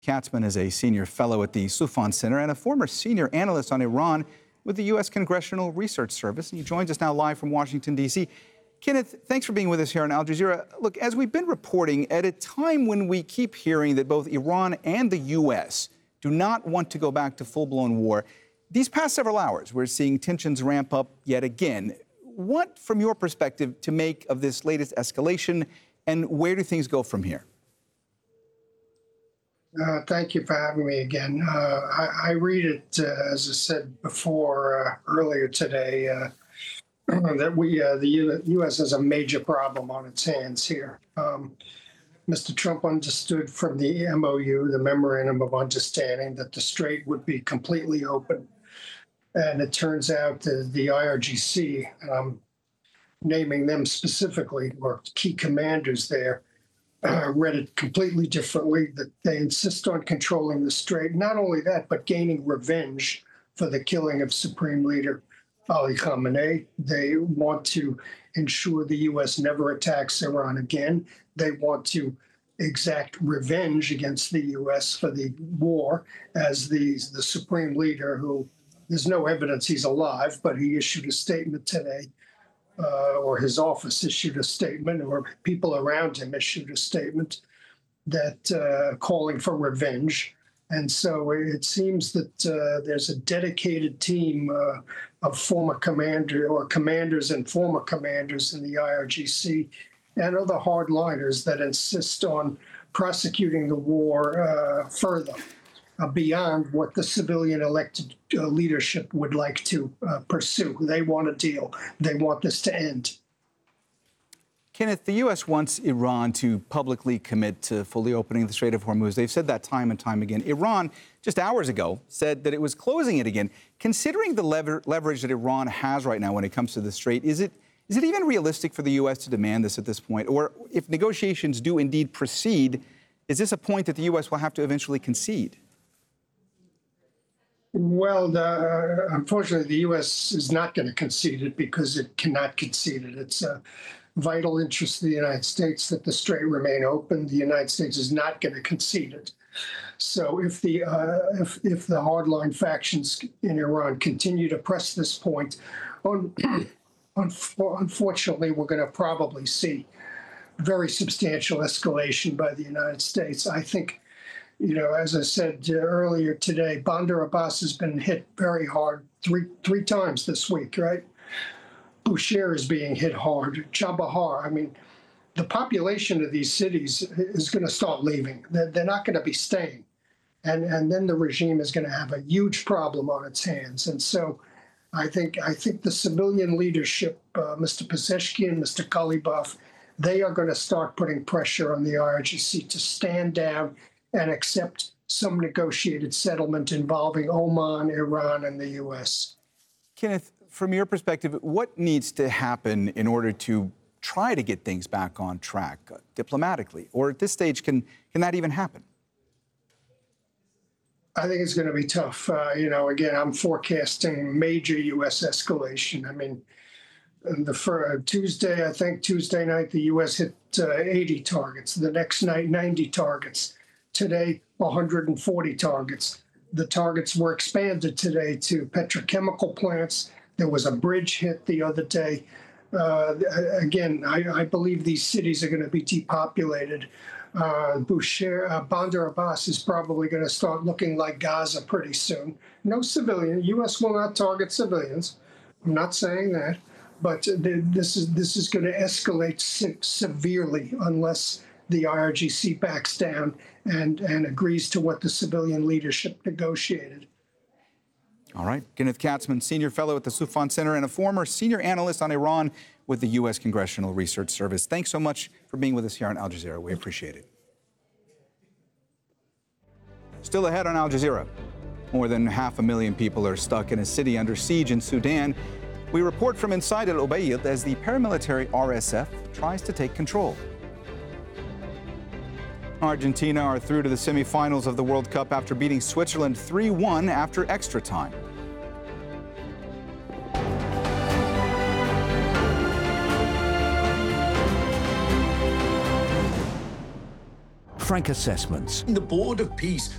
Katzman is a senior fellow at the Soufan Center and a former senior analyst on Iran with the U.S. Congressional Research Service. And he joins us now live from Washington, D.C. Kenneth, thanks for being with us here on Al Jazeera. Look, as we've been reporting, at a time when we keep hearing that both Iran and the U.S. do not want to go back to full-blown war, these past several hours, we're seeing tensions ramp up yet again. What, from your perspective, to make of this latest escalation, and where do things go from here? Thank you for having me again. I read it, as I said before, earlier today, that the U.S. has a major problem on its hands here. Mr. Trump understood from the MOU, the Memorandum of Understanding, that the Strait would be completely open. And it turns out that the IRGC, naming them specifically, or key commanders there, read it completely differently, that they insist on controlling the Strait. Not only that, but gaining revenge for the killing of Supreme Leader Ali Khamenei. They want to ensure the U.S. never attacks Iran again. They want to exact revenge against the U.S. for the war, as the Supreme Leader, who there's no evidence he's alive, but he issued a statement today, or his office issued a statement, or people around him issued a statement that calling for revenge. And so it seems that there's a dedicated team of former commanders and former commanders in the IRGC and other hardliners that insist on prosecuting the war further beyond what the civilian elected leadership would like to pursue. They want a deal. They want this to end. Kenneth, the U.S. wants Iran to publicly commit to fully opening the Strait of Hormuz. They've said that time and time again. Iran, just hours ago, said that it was closing it again. Considering the leverage that Iran has right now when it comes to the Strait, is it even realistic for the U.S. to demand this at this point? Or if negotiations do indeed proceed, is this a point that the U.S. will have to eventually concede? Well, unfortunately, the U.S. is not going to concede it because it cannot concede it. It's a vital interest of the United States that the Strait remain open. The United States is not going to concede it. So if the hardline factions in Iran continue to press this point, unfortunately, we're going to probably see very substantial escalation by the United States. I think, you know, as I said earlier today, Bandar Abbas has been hit very hard three times this week, right? Bushehr is being hit hard. Chabahar, I mean, the population of these cities is going to start leaving. They're not going to be staying. And then the regime is going to have a huge problem on its hands. And so I think the civilian leadership, Mr. Pezeshkian, Mr. Kalibaf, they are going to start putting pressure on the IRGC to stand down and accept some negotiated settlement involving Oman, Iran, and the U.S. Kenneth, from your perspective, what needs to happen in order to try to get things back on track diplomatically? Or at this stage, can that even happen? I think it's going to be tough. You know, again, I'm forecasting major U.S. escalation. I mean, Tuesday night, the U.S. hit 80 targets. The next night, 90 targets. Today, 140 targets. The targets were expanded today to petrochemical plants. There was a bridge hit the other day. Again, I believe these cities are going to be depopulated. Bushehr, Bandar Abbas is probably going to start looking like Gaza pretty soon. No civilian. U.S. will not target civilians. I'm not saying that. But this is going to escalate severely unless the IRGC backs down and agrees to what the civilian leadership negotiated. All right. Kenneth Katzman, senior fellow at the Soufan Center and a former senior analyst on Iran with the U.S. Congressional Research Service. Thanks so much for being with us here on Al Jazeera. We appreciate it. Still ahead on Al Jazeera, more than 500,000 people are stuck in a city under siege in Sudan. We report from inside Al Ubaid as the paramilitary RSF tries to take control. Argentina are through to the semifinals of the World Cup after beating Switzerland 3-1 after extra time. frank assessments. The Board of Peace